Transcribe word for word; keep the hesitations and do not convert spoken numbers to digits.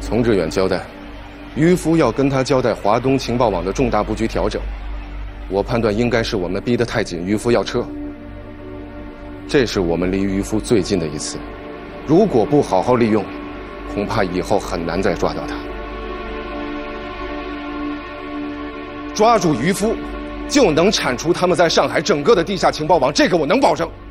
丛志远交代，渔夫要跟他交代华东情报网的重大布局调整。我判断应该是我们逼得太紧，渔夫要撤。这是我们离渔夫最近的一次，如果不好好利用，恐怕以后很难再抓到他。抓住渔夫，就能铲除他们在上海整个的地下情报网，这个我能保证。